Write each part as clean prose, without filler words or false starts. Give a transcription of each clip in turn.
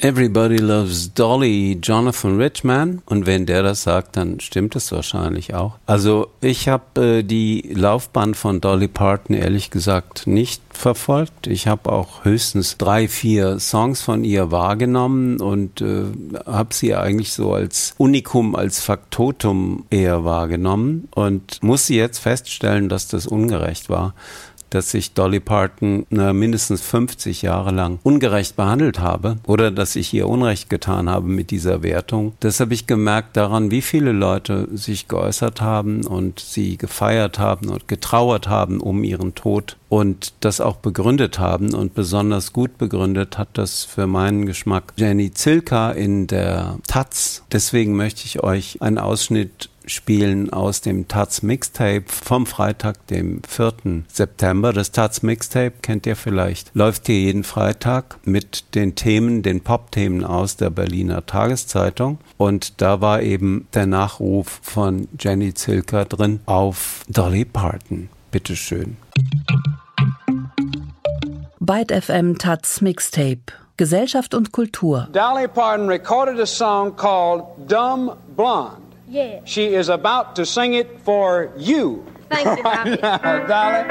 Everybody Loves Dolly, Jonathan Richman. Und wenn der das sagt, dann stimmt es wahrscheinlich auch. Also ich habe die Laufbahn von Dolly Parton ehrlich gesagt nicht verfolgt. Ich habe auch höchstens 3, 4 Songs von ihr wahrgenommen und habe sie eigentlich so als Unikum, als Faktotum eher wahrgenommen und musste jetzt feststellen, dass das ungerecht war, dass ich Dolly Parton mindestens 50 Jahre lang ungerecht behandelt habe oder dass ich ihr Unrecht getan habe mit dieser Wertung. Das habe ich gemerkt daran, wie viele Leute sich geäußert haben und sie gefeiert haben und getrauert haben um ihren Tod und das auch begründet haben, und besonders gut begründet hat das für meinen Geschmack Jenny Zilka in der Taz. Deswegen möchte ich euch einen Ausschnitt spielen aus dem Taz Mixtape vom Freitag, dem 4. September. Das Taz Mixtape kennt ihr vielleicht. Läuft hier jeden Freitag mit den Themen, den Pop-Themen aus der Berliner Tageszeitung. Und da war eben der Nachruf von Jenny Zilka drin auf Dolly Parton. Bitteschön. Byte FM Taz Mixtape. Gesellschaft und Kultur. Dolly Parton recorded a song called Dumb Blonde. Yeah. She is about to sing it for you. Thank you, Bobby. Dolly.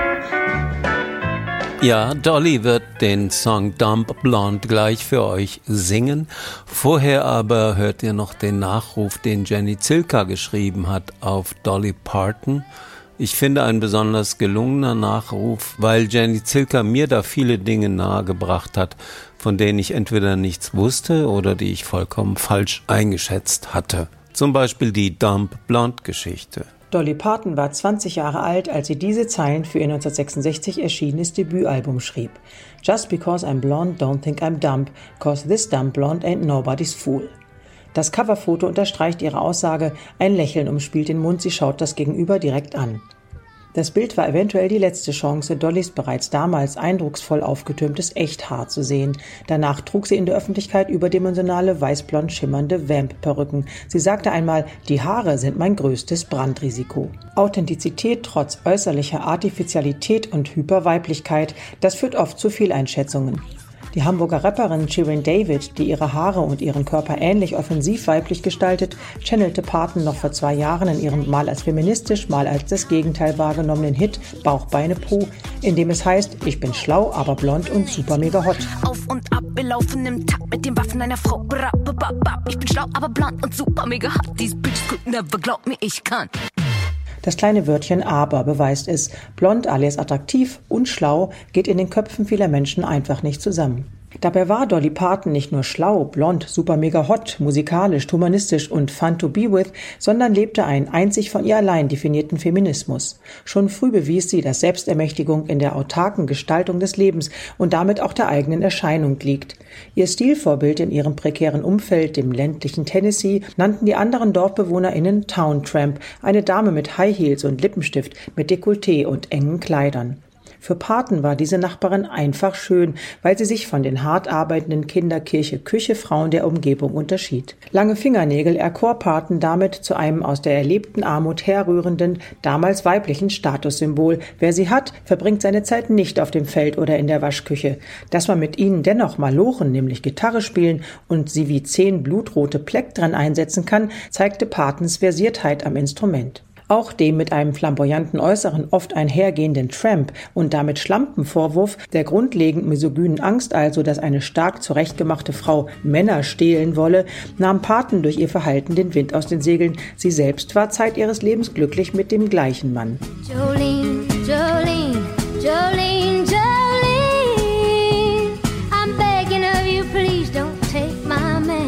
Ja, Dolly wird den Song Dumb Blonde gleich für euch singen. Vorher aber hört ihr noch den Nachruf, den Jenny Zilka geschrieben hat auf Dolly Parton. Ich finde ein besonders gelungener Nachruf, weil Jenny Zilka mir da viele Dinge nahegebracht hat, von denen ich entweder nichts wusste oder die ich vollkommen falsch eingeschätzt hatte. Zum Beispiel die Dumb Blonde-Geschichte. Dolly Parton war 20 Jahre alt, als sie diese Zeilen für ihr 1966 erschienenes Debütalbum schrieb. Just because I'm blonde, don't think I'm dumb, 'cause this dumb blonde ain't nobody's fool. Das Coverfoto unterstreicht ihre Aussage, ein Lächeln umspielt den Mund, sie schaut das Gegenüber direkt an. Das Bild war eventuell die letzte Chance, Dollys bereits damals eindrucksvoll aufgetürmtes Echthaar zu sehen. Danach trug sie in der Öffentlichkeit überdimensionale, weißblond schimmernde Vamp-Perücken. Sie sagte einmal, die Haare sind mein größtes Brandrisiko. Authentizität trotz äußerlicher Artificialität und Hyperweiblichkeit, das führt oft zu Fehleinschätzungen. Die Hamburger Rapperin Shirin David, die ihre Haare und ihren Körper ähnlich offensiv weiblich gestaltet, channelte Parton noch vor 2 Jahren in ihrem mal als feministisch, mal als das Gegenteil wahrgenommenen Hit Bauch, Beine, Po, in dem es heißt, ich bin schlau, aber blond und super mega hot. Auf und ab, wir laufen im Takt mit den Waffen einer Frau. Ich bin schlau, aber blond und super mega hot. These bitches could never glaub me, ich kann. Das kleine Wörtchen aber beweist es. Blond alias attraktiv und schlau geht in den Köpfen vieler Menschen einfach nicht zusammen. Dabei war Dolly Parton nicht nur schlau, blond, super mega hot, musikalisch, humanistisch und fun to be with, sondern lebte einen einzig von ihr allein definierten Feminismus. Schon früh bewies sie, dass Selbstermächtigung in der autarken Gestaltung des Lebens und damit auch der eigenen Erscheinung liegt. Ihr Stilvorbild in ihrem prekären Umfeld, dem ländlichen Tennessee, nannten die anderen DorfbewohnerInnen Town Tramp, eine Dame mit High Heels und Lippenstift, mit Dekolleté und engen Kleidern. Für Parton war diese Nachbarin einfach schön, weil sie sich von den hart arbeitenden Kinderkirche-Küche-Frauen der Umgebung unterschied. Lange Fingernägel erkor Parton damit zu einem aus der erlebten Armut herrührenden, damals weiblichen Statussymbol. Wer sie hat, verbringt seine Zeit nicht auf dem Feld oder in der Waschküche. Dass man mit ihnen dennoch malochen, nämlich Gitarre spielen und sie wie 10 blutrote Plektren einsetzen kann, zeigte Partons Versiertheit am Instrument. Auch dem mit einem flamboyanten Äußeren oft einhergehenden Tramp und damit Schlampenvorwurf der grundlegend misogynen Angst also, dass eine stark zurechtgemachte Frau Männer stehlen wolle, nahm Parton durch ihr Verhalten den Wind aus den Segeln. Sie selbst war Zeit ihres Lebens glücklich mit dem gleichen Mann. Jolene, Jolene, Jolene, Jolene, I'm begging of you, please don't take my man.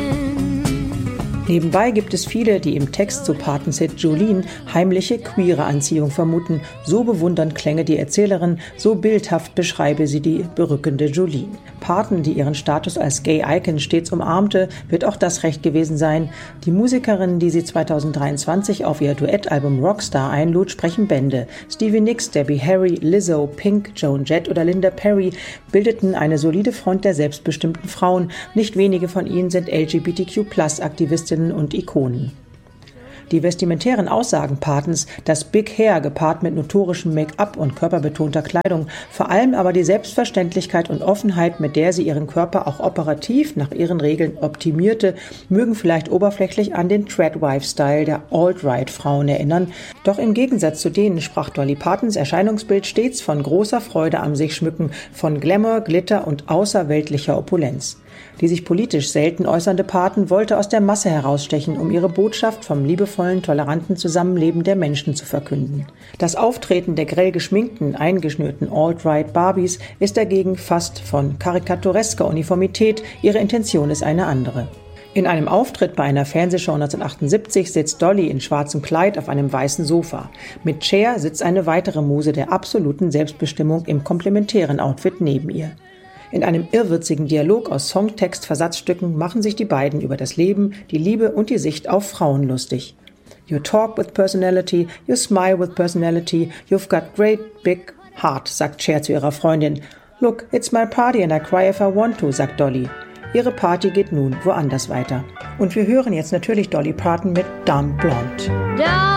Nebenbei gibt es viele, die im Text zu Partons Hit Jolene heimliche queere Anziehung vermuten. So bewundernd klänge die Erzählerin, so bildhaft beschreibe sie die berückende Jolene. Parton, die ihren Status als Gay-Icon stets umarmte, wird auch das recht gewesen sein. Die Musikerinnen, die sie 2023 auf ihr Duettalbum Rockstar einlud, sprechen Bände. Stevie Nicks, Debbie Harry, Lizzo, Pink, Joan Jett oder Linda Perry bildeten eine solide Front der selbstbestimmten Frauen. Nicht wenige von ihnen sind LGBTQ+-Aktivistinnen und Ikonen. Die vestimentären Aussagen Partens, das Big Hair gepaart mit notorischem Make-up und körperbetonter Kleidung, vor allem aber die Selbstverständlichkeit und Offenheit, mit der sie ihren Körper auch operativ nach ihren Regeln optimierte, mögen vielleicht oberflächlich an den Treadwife-Style der Alt-Right-Frauen erinnern. Doch im Gegensatz zu denen sprach Dolly Partons Erscheinungsbild stets von großer Freude am sich schmücken, von Glamour, Glitter und außerweltlicher Opulenz. Die sich politisch selten äußernde Parton wollte aus der Masse herausstechen, um ihre Botschaft vom liebevollen, toleranten Zusammenleben der Menschen zu verkünden. Das Auftreten der grell geschminkten, eingeschnürten Alt-Right-Barbies ist dagegen fast von karikaturesker Uniformität, ihre Intention ist eine andere. In einem Auftritt bei einer Fernsehshow 1978 sitzt Dolly in schwarzem Kleid auf einem weißen Sofa. Mit Cher sitzt eine weitere Muse der absoluten Selbstbestimmung im komplementären Outfit neben ihr. In einem irrwitzigen Dialog aus Songtext-Versatzstücken machen sich die beiden über das Leben, die Liebe und die Sicht auf Frauen lustig. You talk with personality, you smile with personality, you've got great big heart, sagt Cher zu ihrer Freundin. Look, it's my party and I cry if I want to, sagt Dolly. Ihre Party geht nun woanders weiter. Und wir hören jetzt natürlich Dolly Parton mit Dumb Blonde.